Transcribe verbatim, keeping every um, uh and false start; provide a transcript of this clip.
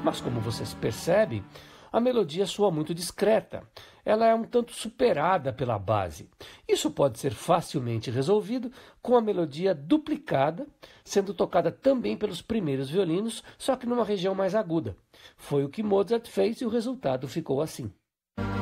Mas como vocês percebem, a melodia soa muito discreta. Ela é um tanto superada pela base. Isso pode ser facilmente resolvido com a melodia duplicada, sendo tocada também pelos primeiros violinos, só que numa região mais aguda. Foi o que Mozart fez e o resultado ficou assim.